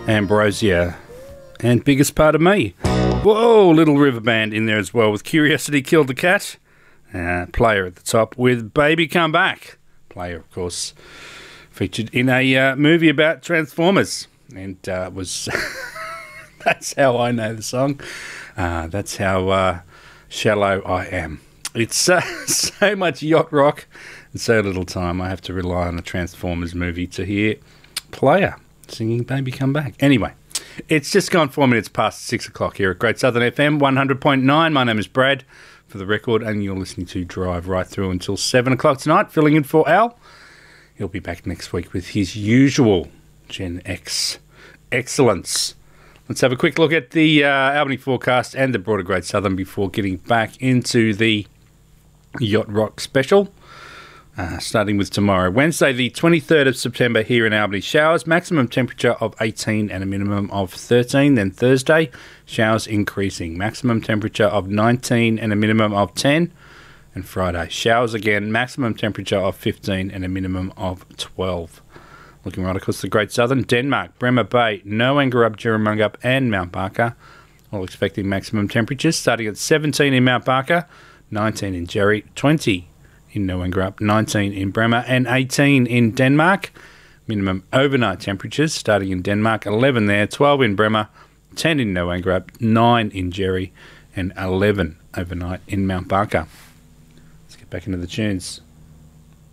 Ambrosia, and Biggest Part of Me. Whoa, Little River Band in there as well with Curiosity Killed the Cat. Player at the top with Baby Come Back. Player, of course, featured in a movie about Transformers. And was... That's how I know the song. That's how shallow I am. It's so much yacht rock and so little time. I have to rely on a Transformers movie to hear Player singing Baby Come Back. Anyway, it's just gone 4 minutes past 6 o'clock here at Great Southern FM 100.9. My name is Brad, for the record, and you're listening to Drive right through until 7 o'clock tonight, filling in for Al. He'll be back next week with his usual Gen X excellence. Let's have a quick look at the Albany forecast and the broader Great Southern before getting back into the Yacht Rock special. Starting with tomorrow, Wednesday, the 23rd of September here in Albany. Showers, maximum temperature of 18 and a minimum of 13. Then Thursday, showers increasing, maximum temperature of 19 and a minimum of 10. And Friday, showers again, maximum temperature of 15 and a minimum of 12. Looking right across the Great Southern, Denmark, Bremer Bay, Noangarup, Jurramungup and Mount Barker, all expecting maximum temperatures starting at 17 in Mount Barker, 19 in Jerry, 20 in Noangarup, 19 in Bremer and 18 in Denmark. Minimum overnight temperatures starting in Denmark, 11 there, 12 in Bremer, 10 in Noangarup, 9 in Jerry and 11 overnight in Mount Barker. Let's get back into the tunes.